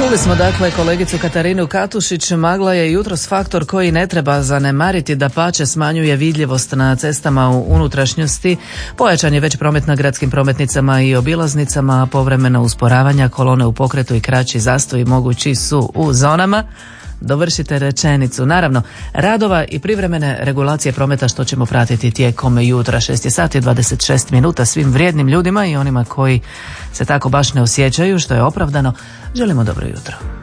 Čuli smo dakle kolegicu Katarinu Katušić. Magla je jutros faktor koji ne treba zanemariti, dapače smanjuje vidljivost na cestama u unutrašnjosti. Pojačan je već promet na gradskim prometnicama i obilaznicama, povremeno usporavanja, kolone u pokretu i kraći zastoji mogući su u zonama. Dovršite rečenicu. Naravno, radova i privremene regulacije prometa što ćemo pratiti tijekom jutra. 6 je sati 26 minuta. Svim vrijednim ljudima i onima koji se tako baš ne osjećaju, što je opravdano, želimo dobro jutro.